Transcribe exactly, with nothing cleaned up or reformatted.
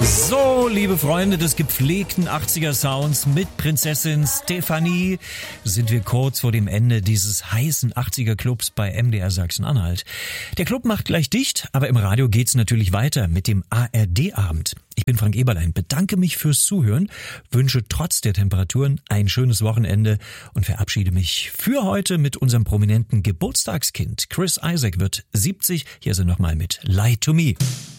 So, liebe Freunde des gepflegten achtziger Sounds mit Prinzessin Stefanie sind wir kurz vor dem Ende dieses heißen achtziger Clubs bei M D R Sachsen-Anhalt. Der Club macht gleich dicht, aber im Radio geht's natürlich weiter mit dem A R D-Abend. Ich bin Frank Eberlein, bedanke mich fürs Zuhören, wünsche trotz der Temperaturen ein schönes Wochenende und verabschiede mich für heute mit unserem prominenten Geburtstagskind. Chris Isaak wird siebzig, hier sind nochmal mit Lie to Me.